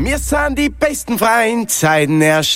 Wir sind die besten Freunde seit den ersten